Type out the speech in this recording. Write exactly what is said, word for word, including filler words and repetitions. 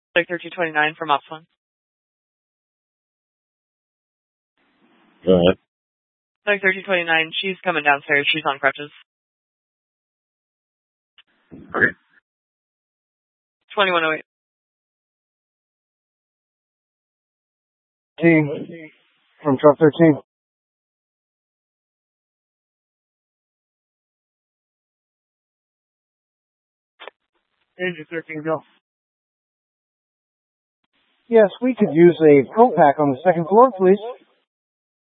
Like thirteen twenty-nine from Ops one. Go ahead. Like thirteen twenty-nine, she's coming downstairs. She's on crutches. Okay. twenty-one oh eight. T from twelve thirteen. Angel thirteen, go. Yes, we could use a pro pack on the second floor, please.